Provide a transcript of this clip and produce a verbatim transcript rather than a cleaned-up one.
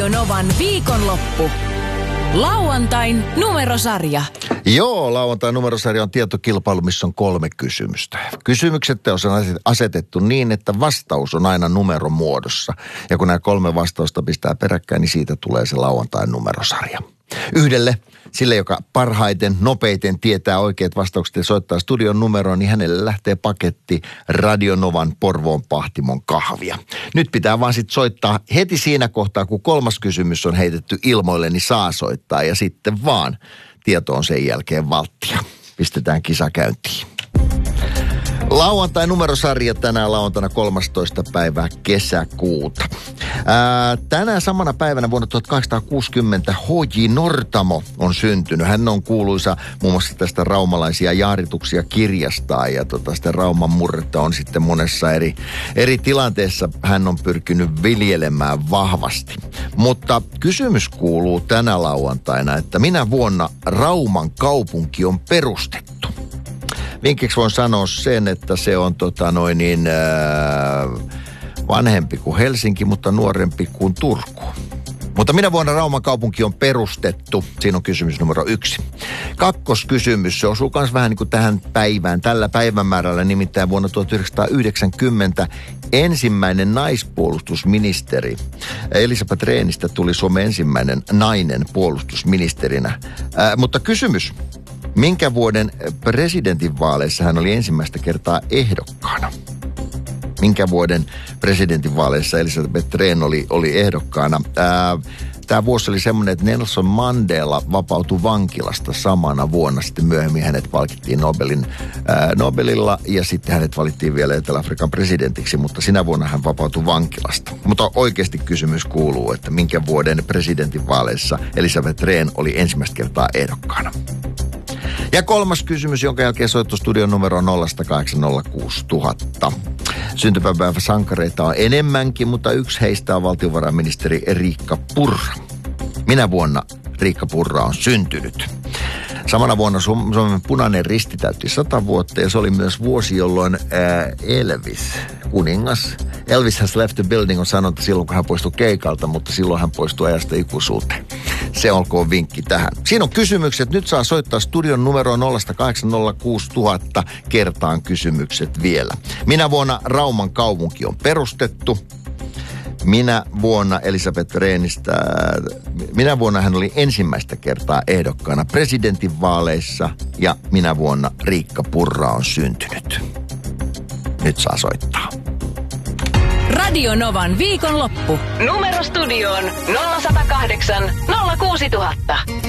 Radio Novan viikonloppu. Lauantain numerosarja. Joo, lauantain numerosarja on tietokilpailu, missä on kolme kysymystä. Kysymykset on asetettu niin, että vastaus on aina numeron muodossa. Ja kun nämä kolme vastausta pistää peräkkäin, niin siitä tulee se lauantain numerosarja. Yhdelle, sille joka parhaiten, nopeiten tietää oikeat vastaukset ja soittaa studion numeroon, niin hänelle lähtee paketti Radio Novan Porvoon Pahtimon kahvia. Nyt pitää vaan sitten soittaa heti siinä kohtaa, kun kolmas kysymys on heitetty ilmoille, niin saa soittaa ja sitten vaan tieto on sen jälkeen valttia. Pistetään kisa käyntiin. Lauantai numerosarja tänään lauantaina kolmastoista päivää kesäkuuta. Ää, tänään samana päivänä vuonna tuhatkahdeksansataakuusikymmentä H J Nortamo on syntynyt. Hän on kuuluisa muun muassa tästä raumalaisia jaarituksia kirjastaa ja tota, sitä Rauman murretta on sitten monessa eri, eri tilanteessa hän on pyrkinyt viljelemään vahvasti. Mutta kysymys kuuluu tänä lauantaina, että minä vuonna Rauman kaupunki on perustettu. Vinkiksi voin sanoa sen, että se on tota noin niin, äh, vanhempi kuin Helsinki, mutta nuorempi kuin Turku. Mutta minä vuonna Rauman kaupunki on perustettu. Siinä on kysymys numero yksi. Kakkoskysymys, se osuu myös vähän niin kuin tähän päivään. Tällä päivämäärällä nimittäin vuonna tuhatyhdeksänsataayhdeksänkymmentä ensimmäinen naispuolustusministeri. Elisabeth Rehnistä tuli Suomen ensimmäinen nainen puolustusministerinä. Äh, mutta kysymys. Minkä vuoden presidentinvaaleissa hän oli ensimmäistä kertaa ehdokkaana? Minkä vuoden presidentinvaaleissa Elisabeth Rehn oli, oli ehdokkaana? Tämä vuosi oli semmoinen, että Nelson Mandela vapautui vankilasta samana vuonna. Sitten myöhemmin hänet palkittiin Nobelin, ää, Nobelilla ja sitten hänet valittiin vielä Etelä-Afrikan presidentiksi, mutta sinä vuonna hän vapautui vankilasta. Mutta oikeasti kysymys kuuluu, että minkä vuoden presidentinvaaleissa Elisabeth Rehn oli ensimmäistä kertaa ehdokkaana? Ja kolmas kysymys, jonka jälkeen soittu studion numero nolla kahdeksan nolla kuusi nolla nolla nolla. Syntymäpäivä sankareita on enemmänkin, mutta yksi heistä on valtiovarainministeri Riikka Purra. Minä vuonna Riikka Purra on syntynyt. Samana vuonna Suomen Punainen Risti täytti sata vuotta ja se oli myös vuosi, jolloin ää, Elvis, kuningas, Elvis has left the building on sanonta silloin, kun hän poistui keikalta, mutta silloin hän poistui ajasta ikuisuuteen. Se olkoon vinkki tähän. Siinä on kysymykset. Nyt saa soittaa studion numeroon nolla kahdeksan nolla kuusi nolla nolla nolla kertaan kysymykset vielä. Minä vuonna Rauman kaupunki on perustettu. Minä vuonna Elisabeth Rehnistä, minä vuonna hän oli ensimmäistä kertaa ehdokkaana presidentinvaaleissa ja minä vuonna Riikka Purra on syntynyt. Nyt saa soittaa. Radio Novan viikonloppu. Numero studioon nolla yksi nolla kahdeksan nolla kuusi nolla nolla nolla.